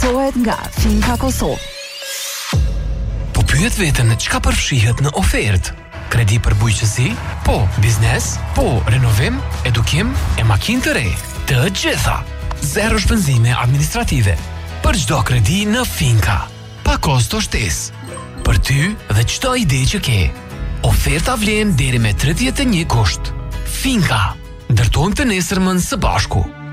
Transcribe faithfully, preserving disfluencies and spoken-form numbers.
prezantohet nga Finka Kosovë. Po pyet veten çka përfshihet në ofertë? Kredi për bujqësi? Po. Biznes? Po. Renovim? Edukim? E makinë të re? Të gjitha. Zero shpenzime administrative. Për çdo kredi në Finka. Pa kosto shtesë. Për ty dhe çdo ide që ke. Oferta vlen deri me tridhjetë e një gusht. Finka. Ndërtojmë të nesërmën së bashku.